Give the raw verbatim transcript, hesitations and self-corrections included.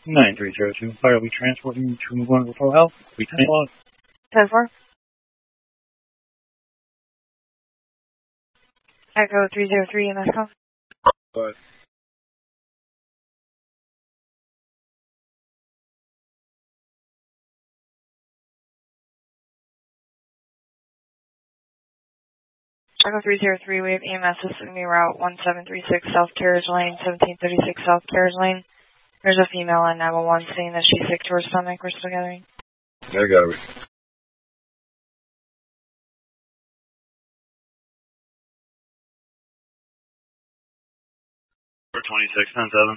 nine three zero two. Fire will be transporting to one referral health. We ten o'clock. ten four. Echo three zero three in Echo. Bye. Echo three zero three, we have E M S assisting me route one seven three six South Carriage Lane, seventeen thirty-six South Carriage Lane. There's a female on nine one one saying that she's sick to her stomach. We're still gathering. There got it. twenty-six ten seven.